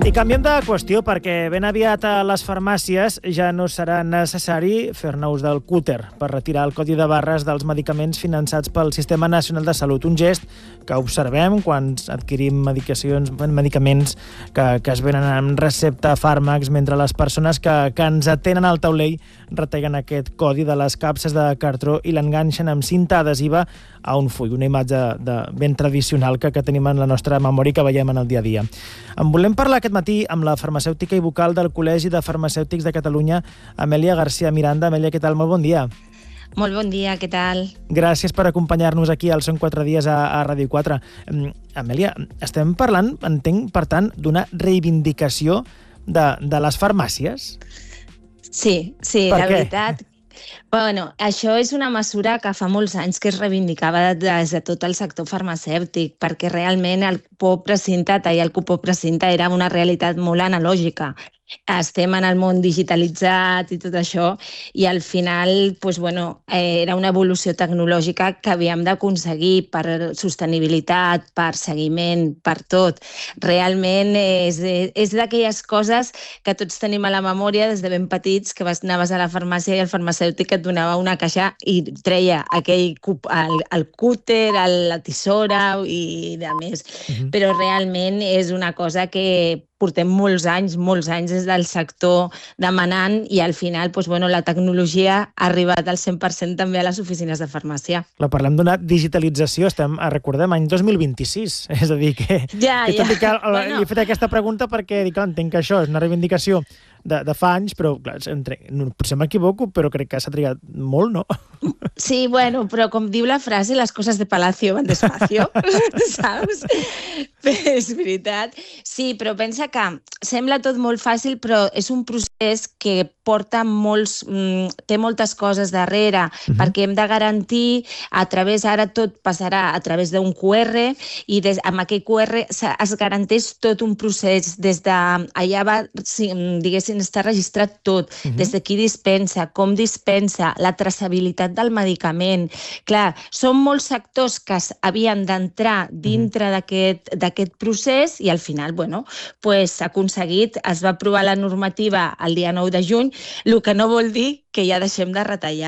I canviem de qüestió perquè ben aviat a les farmàcies ja no serà necessari fer-ne ús del cúter per retirar el codi de barres dels medicaments finançats pel Sistema Nacional de Salut. Un gest que observem quan adquirim medicaments que es venen amb recepta, fàrmacs, mentre les persones que ens atenen al taulell reteguen aquest codi de les capses de cartró i l'enganxen amb cinta adhesiva a un full, una imatge ben tradicional que tenim en la nostra memòria i que veiem en el dia a dia. En volem parlar aquest matí amb la farmacèutica i vocal del Col·legi de Farmacèutics de Catalunya, Amèlia García Miranda. Amèlia, què tal? Molt bon dia. Molt bon dia, què tal? Gràcies per acompanyar-nos aquí al Són 4 dies a Ràdio 4. Amèlia, estem parlant, entenc, per tant, d'una reivindicació de les farmàcies? Sí, la veritat. Bueno, això és una mesura que fa molts anys que es reivindicava des de tot el sector farmacèutic, perquè realment el cupó precintat i el cupó precintat era una realitat molt analògica. Estem en el món digitalitzat i tot això, i al final era una evolució tecnològica que havíem d'aconseguir per sostenibilitat, per seguiment, per tot. Realment és d'aquelles coses que tots tenim a la memòria des de ben petits, que anaves a la farmàcia i el farmacèutic et donava una caixa i treia el cúter, la tisora i de més. Però realment és una cosa que portem molts anys des del sector demanant i al final la tecnologia ha arribat al 100% també a les oficines de farmàcia. Parlem d'una digitalització, recordem, any 2026. És a dir, que li he fet aquesta pregunta perquè entenc que això és una reivindicació de fa anys, però potser m'equivoco, però crec que s'ha trigat molt, no? Sí, però com diu la frase, les coses de palacio van despacio, saps? És veritat. Sí, però pensa que sembla tot molt fàcil, però és un procés que porta té moltes coses darrere, perquè hem de garantir, ara tot passarà a través d'un QR, i amb aquell QR es garanteix tot un procés, des de allà va, diguéssim, està registrat tot, des de qui dispensa, com dispensa, la traçabilitat del medicament. Clar, són molts sectors que havien d'entrar dintre d'aquest procés i al final, s'ha aconseguit, es va aprovar la normativa el dia 9 de juny, el que no vol dir que ja deixem de retallar.